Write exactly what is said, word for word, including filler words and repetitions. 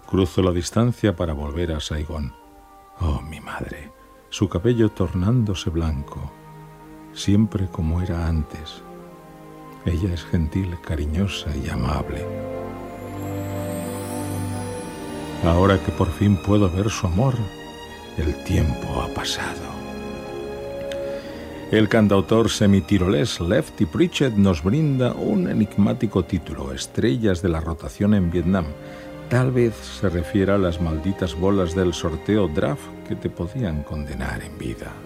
Cruzo la distancia para volver a Saigón. Oh, mi madre, su cabello tornándose blanco, siempre como era antes. Ella es gentil, cariñosa y amable. Ahora que por fin puedo ver su amor, el tiempo ha pasado. El cantautor semitirolés Lefty Pritchett nos brinda un enigmático título, Estrellas de la rotación en Vietnam. Tal vez se refiera a las malditas bolas del sorteo draft que te podían condenar en vida.